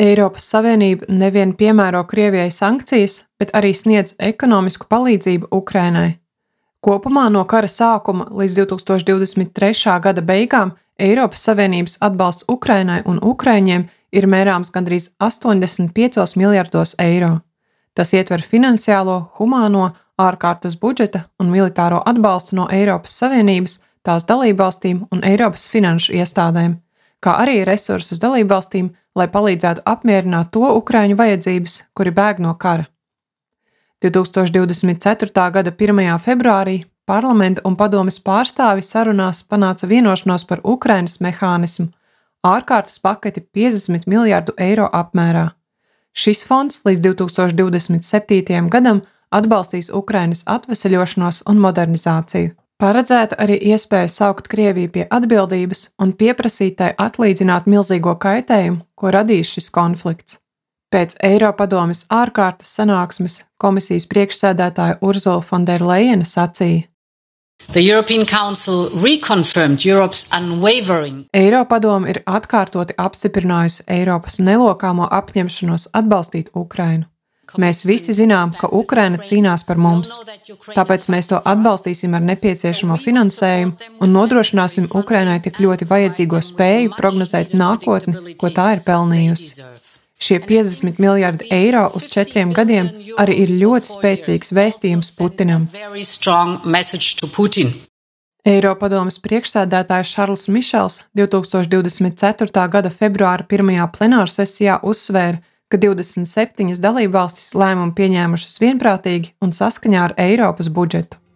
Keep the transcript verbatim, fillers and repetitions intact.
Eiropas Savienība nevien piemēro Krievijai sankcijas, bet arī sniedz ekonomisku palīdzību Ukrainai. Kopumā no kara sākuma līdz divi tūkstoši divdesmit trešā gada beigām Eiropas Savienības atbalsts Ukrainai un ukraiņiem ir mērāms gandrīz astoņdesmit piecos miljardos eiro. Tas ietver finansiālo, humāno, ārkārtas budžeta un militāro atbalstu no Eiropas Savienības, tās dalībvalstīm un Eiropas finanšu iestādēm, kā arī resursus dalībvalstīm, lai palīdzētu apmierināt to ukraiņu vajadzības, kuri bēg no kara. divi tūkstoši divdesmit ceturtā gada pirmajā februārī parlamenta un padomes pārstāvi sarunās panāca vienošanos par Ukrainas mehānismu, ārkārtas paketi piecdesmit miljardu eiro apmērā. Šis fonds līdz divi tūkstoši divdesmit septītajam gadam atbalstīs Ukrainas atveseļošanos un modernizāciju. Paredzēta arī iespēja saukt Krieviju pie atbildības un pieprasīt tai atlīdzināt milzīgo kaitējumu, ko radīs šis konflikts. Pēc Eiropadomes ārkārtas sanāksmes komisijas priekšsēdētāja Ursula von der Leyena sacīja: The European Council reconfirmed Europe's unwavering. Eiropadome ir atkārtoti apstiprinājusi Eiropas nelokāmo apņemšanos atbalstīt Ukrainu. Mēs visi zinām, ka Ukraina cīnās par mums, tāpēc mēs to atbalstīsim ar nepieciešamo finansējumu un nodrošināsim Ukrainai tik ļoti vajadzīgo spēju prognozēt nākotni, ko tā ir pelnījusi. Šie piecdesmit miljardi eiro uz četriem gadiem arī ir ļoti spēcīgs vēstījums Putinam. Eiropadomes priekšsēdētājs Šarls Mišels divi tūkstoši divdesmit ceturtā gada februāra pirmajā plenārsesijā uzsvēra, ka divdesmit septiņas dalībvalstis lēmumu pieņēmušas vienprātīgi un saskaņā ar Eiropas budžetu.